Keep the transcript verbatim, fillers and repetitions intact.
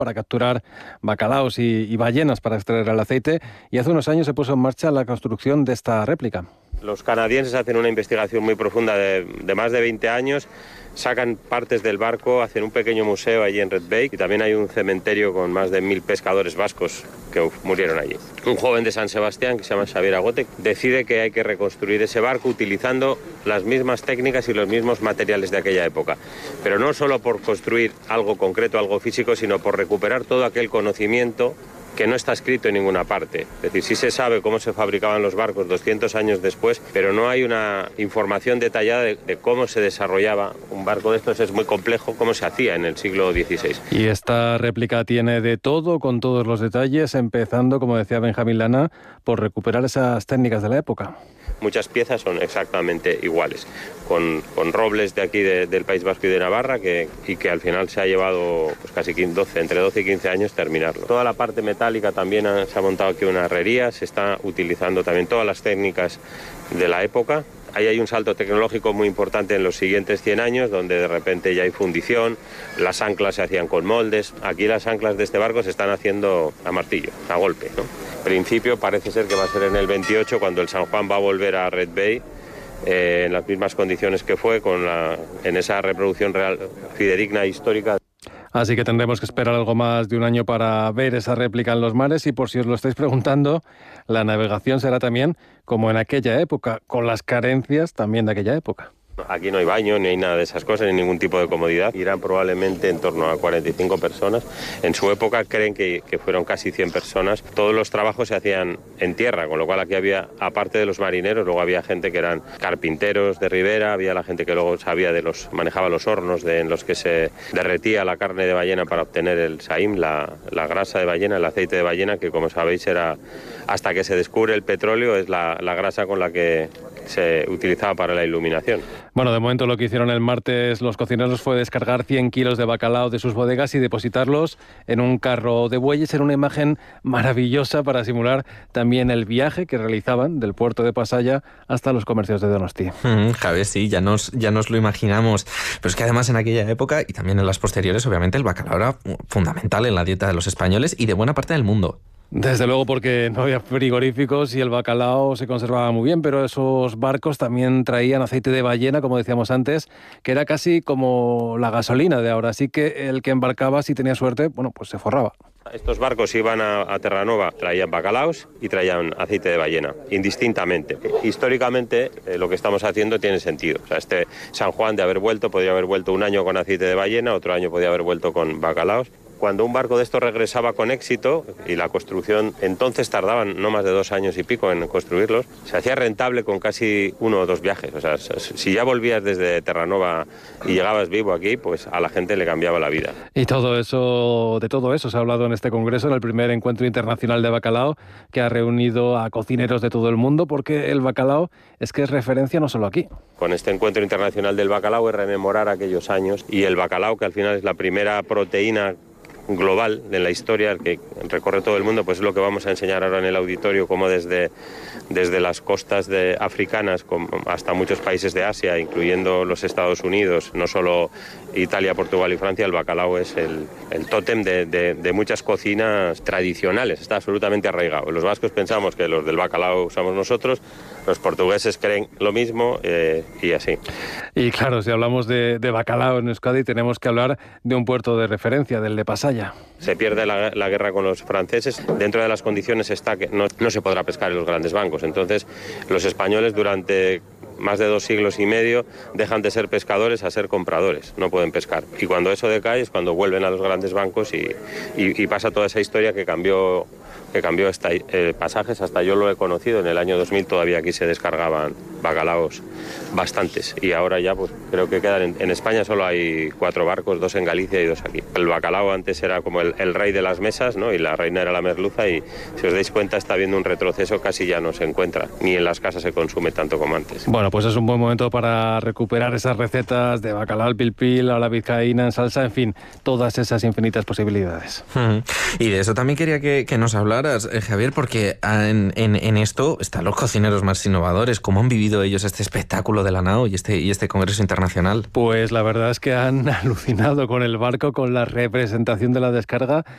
para capturar bacalaos y, y ballenas para extraer el aceite, y hace unos años se puso en marcha la construcción de esta réplica. Los canadienses hacen una investigación muy profunda de, de más de veinte años, sacan partes del barco, hacen un pequeño museo allí en Red Bay y también hay un cementerio con más de mil pescadores vascos que murieron allí. Un joven de San Sebastián que se llama Xavier Agote decide que hay que reconstruir ese barco utilizando las mismas técnicas y los mismos materiales de aquella época, pero no solo por construir algo concreto, algo físico, sino por recuperar todo aquel conocimiento que no está escrito en ninguna parte. Es decir, sí se sabe cómo se fabricaban los barcos doscientos años después, pero no hay una información detallada de, de cómo se desarrollaba un barco de estos. Es muy complejo cómo se hacía en el siglo dieciséis. Y esta réplica tiene de todo, con todos los detalles, empezando, como decía Benjamín Lana, por recuperar esas técnicas de la época. Muchas piezas son exactamente iguales, con, con robles de aquí de, del País Vasco y de Navarra, que, y que al final se ha llevado pues casi doce, entre doce y quince años terminarlo. Toda la parte metálica también ha, se ha montado aquí una herrería, se está utilizando también todas las técnicas de la época. Ahí hay un salto tecnológico muy importante en los siguientes cien años, donde de repente ya hay fundición, las anclas se hacían con moldes. Aquí las anclas de este barco se están haciendo a martillo, a golpe, ¿no? En principio parece ser que va a ser en el veintiocho cuando el San Juan va a volver a Red Bay eh, en las mismas condiciones que fue, con la, en esa reproducción real, fidedigna e histórica. Así que tendremos que esperar algo más de un año para ver esa réplica en los mares, y por si os lo estáis preguntando, la navegación será también como en aquella época, con las carencias también de aquella época. Aquí no hay baño, ni hay nada de esas cosas, ni ningún tipo de comodidad. Irán probablemente en torno a cuarenta y cinco personas. En su época creen que, que fueron casi cien personas. Todos los trabajos se hacían en tierra, con lo cual aquí había, aparte de los marineros, luego había gente que eran carpinteros de ribera, había la gente que luego sabía de los, manejaba los hornos de, en los que se derretía la carne de ballena para obtener el saím, la, la grasa de ballena, el aceite de ballena, que como sabéis era, hasta que se descubre el petróleo, es la, la grasa con la que se utilizaba para la iluminación. Bueno, de momento lo que hicieron el martes los cocineros fue descargar cien kilos de bacalao de sus bodegas y depositarlos en un carro de bueyes, en una imagen maravillosa para simular también el viaje que realizaban del puerto de Pasaya hasta los comercios de Donosti. Mm, Javier, sí, ya nos, ya nos lo imaginamos. Pero es que además en aquella época y también en las posteriores, obviamente el bacalao era fundamental en la dieta de los españoles y de buena parte del mundo. Desde luego, porque no había frigoríficos y el bacalao se conservaba muy bien, pero esos barcos también traían aceite de ballena, como decíamos antes, que era casi como la gasolina de ahora. Así que el que embarcaba, si tenía suerte, bueno, pues se forraba. Estos barcos iban a, a Terranova, traían bacalaos y traían aceite de ballena, indistintamente. Históricamente, eh, lo que estamos haciendo tiene sentido. O sea, este San Juan, de haber vuelto, podría haber vuelto un año con aceite de ballena, otro año podría haber vuelto con bacalaos. Cuando un barco de estos regresaba con éxito, y la construcción entonces tardaban no más de dos años y pico en construirlos, se hacía rentable con casi uno o dos viajes. O sea, si ya volvías desde Terranova y llegabas vivo aquí, pues a la gente le cambiaba la vida. Y todo eso, de todo eso se ha hablado en este congreso, en el primer encuentro internacional de bacalao, que ha reunido a cocineros de todo el mundo, porque el bacalao es que es referencia no solo aquí. Con este encuentro internacional del bacalao es rememorar aquellos años, y el bacalao, que al final es la primera proteína global de la historia que recorre todo el mundo, pues es lo que vamos a enseñar ahora en el auditorio, como desde, desde las costas de, africanas hasta muchos países de Asia, incluyendo los Estados Unidos, no solo Italia, Portugal y Francia, el bacalao es el, el tótem de, de, de muchas cocinas tradicionales, está absolutamente arraigado. Los vascos pensamos que los del bacalao somos nosotros, los portugueses creen lo mismo eh, y así. Y claro, si hablamos de, de bacalao en Euskadi, tenemos que hablar de un puerto de referencia, del de Pasaya. Se pierde la, la guerra con los franceses. Dentro de las condiciones está que no, no se podrá pescar en los grandes bancos. Entonces, los españoles durante más de dos siglos y medio dejan de ser pescadores a ser compradores. No pueden pescar. Y cuando eso decae es cuando vuelven a los grandes bancos y, y, y pasa toda esa historia que cambió que cambió esta, eh, pasajes. Hasta yo lo he conocido. En el año dos mil todavía aquí se descargaban bacalaos bastantes. Y ahora ya pues creo que quedan en, en España solo hay cuatro barcos, dos en Galicia y dos aquí. El bacalao antes era como el, el rey de las mesas, ¿no? Y la reina era la merluza, y si os dais cuenta está habiendo un retroceso, casi ya no se encuentra. Ni en las casas se consume tanto como antes. Bueno, pues es un buen momento para recuperar esas recetas de bacalao al pil pil, a la vizcaína en salsa, en fin, todas esas infinitas posibilidades. Y de eso también quería que, que nos hablaras, eh, Javier, porque en, en, en esto están los cocineros más innovadores. ¿Cómo han vivido ellos este espectáculo de la nao y este, y este congreso internacional? Pues la verdad es que han alucinado con el barco, con la representación de la descarga,